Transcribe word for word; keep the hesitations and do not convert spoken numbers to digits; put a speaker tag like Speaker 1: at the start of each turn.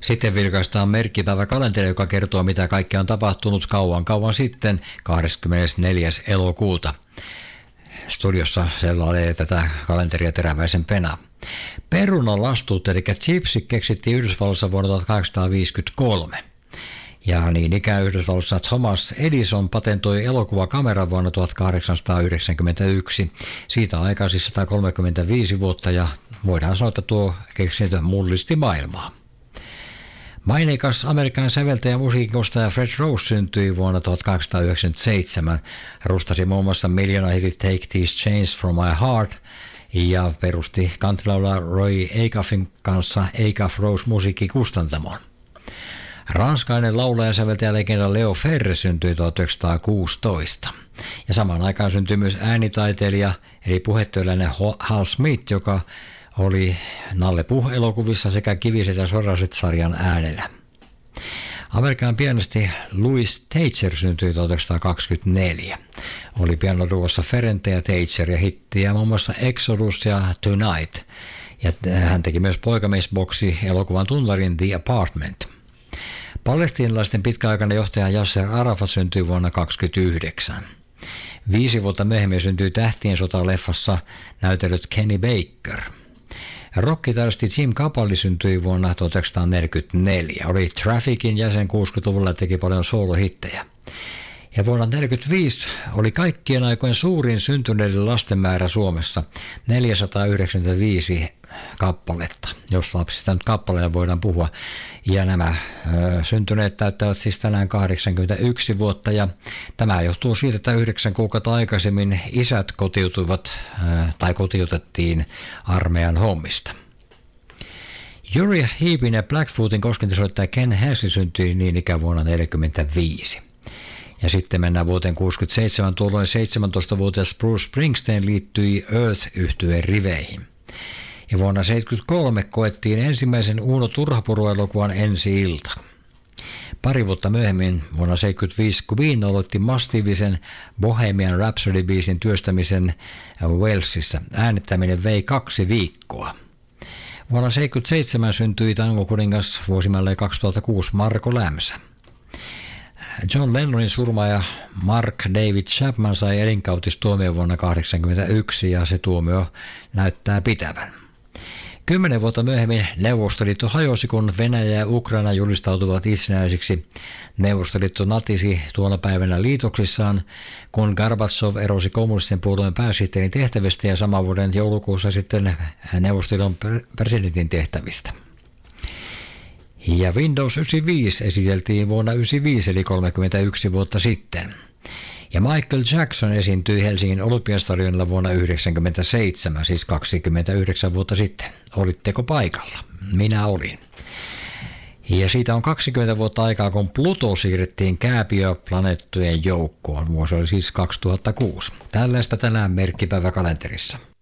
Speaker 1: Sitten vilkaistaan merkkipäiväkalenteri, joka kertoo, mitä kaikkea on tapahtunut kauan kauan sitten, kahdeskymmenesneljäs elokuuta. Studiossa sellailee tätä kalenteria teräväisen pena. Perunan lastut, eli chipsit, keksittiin Yhdysvalloissa vuonna tuhatkahdeksansataaviisikymmentäkolme. Ja niin ikään Yhdysvalloissa Thomas Edison patentoi elokuvakameran vuonna tuhatkahdeksansataayhdeksänkymmentäyksi. Siitä on aikaa siis sata kolmekymmentäviisi vuotta ja voidaan sanoa, että tuo keksintö mullisti maailmaa. Maineikas Amerikan säveltäjä ja musiikinostaja Fred Rose syntyi vuonna tuhatkahdeksansataayhdeksänkymmentäseitsemän. Rustasi muun muassa miljoona-hitit Take These Chains From My Heart ja perusti kantilaulaa Roy Acuffin kanssa Acuff Rose musiikkikustantamon. Ranskainen laulaja ja säveltäjä legenda Leo Ferré syntyi tuhatyhdeksänsataakuusitoista. Ja samaan aikaan syntyi myös äänitaiteilija eli puhetyöläinen Hal Smith, joka oli Nalle Puh-elokuvissa sekä Kiviset ja Soraset-sarjan äänellä. Amerikan pianisti Louis Tager syntyi tuhatyhdeksänsataakaksikymmentäneljä. Oli pianoduossa Ferente ja Tager ja hittiä muun muassa Exodus ja Tonight. Ja hän teki myös poikamiesboksi elokuvan tunnarin The Apartment. Palestiinalaisten pitkäaikainen johtaja Yasser Arafat syntyi vuonna tuhatyhdeksänsataakaksikymmentäyhdeksän. Viisi vuotta myöhemmin syntyi Tähtien sota-leffassa näytellyt Kenny Baker. Rock-kitaristi Jim Capaldi syntyi vuonna tuhatyhdeksänsataaneljäkymmentäneljä. Oli Trafficin jäsen kuusikymmentäluvulla ja teki paljon soolohittejä. Ja vuonna tuhatyhdeksänsataaneljäkymmentäviisi oli kaikkien aikojen suurin syntyneiden lasten määrä Suomessa, neljäsataayhdeksänkymmentäviisi kappaletta, jos lapsista nyt kappaleja voidaan puhua. Ja nämä ö, syntyneet täyttävät siis tänään kahdeksankymmentäyksi vuotta, ja tämä johtuu siitä, että yhdeksän kuukautta aikaisemmin isät kotiutuivat ö, tai kotiutettiin armeijan hommista. Uriah Heepin ja Blackfootin koskentisoittaja Ken Hensley syntyi niin ikään vuonna tuhatyhdeksänsataaneljäkymmentäviisi. Ja sitten mennään vuoteen kuusikymmentäseitsemän, tuolloin seitsemäntoistavuotias Bruce Springsteen liittyi Earth-yhtyeen riveihin. Ja vuonna tuhatyhdeksänsataaseitsemänkymmentäkolme koettiin ensimmäisen Uno Turhapuro-elokuvan ensi-ilta. Pari vuotta myöhemmin, vuonna tuhatyhdeksänsataaseitsemänkymmentäviisi, Queen aloitti massiivisen Bohemian Rhapsody-biisin työstämisen Walesissa. Äänittäminen vei kaksi viikkoa. Vuonna tuhatyhdeksänsataaseitsemänkymmentäseitsemän syntyi tangokuningas vuosimalleen kaksituhattakuusi Marco Lämsä. John Lennonin surmaaja Mark David Chapman sai elinkautistuomion vuonna tuhatyhdeksänsataakahdeksankymmentäyksi ja se tuomio näyttää pitävän. Kymmenen vuotta myöhemmin Neuvostoliitto hajosi, kun Venäjä ja Ukraina julistautuvat itsenäisiksi. Neuvostoliitto natisi tuona päivänä liitoksissaan, kun Gorbatsov erosi kommunistisen puolueen pääsihteerin tehtävistä ja saman vuoden joulukuussa sitten Neuvostoliiton presidentin tehtävistä. Ja Windows yhdeksänkymmentäviisi esiteltiin vuonna yhdeksänkymmentäviisi eli kolmekymmentäyksi vuotta sitten. Ja Michael Jackson esiintyi Helsingin Olympiastadionilla vuonna yhdeksänkymmentäseitsemän, siis kaksikymmentäyhdeksän vuotta sitten. Olitteko paikalla? Minä olin. Ja siitä on kaksikymmentä vuotta aikaa, kun Pluto siirrettiin kääpiöplaneettojen joukkoon. Vuosi oli siis kaksituhattakuusi. Tällaista tänään merkkipäiväkalenterissa.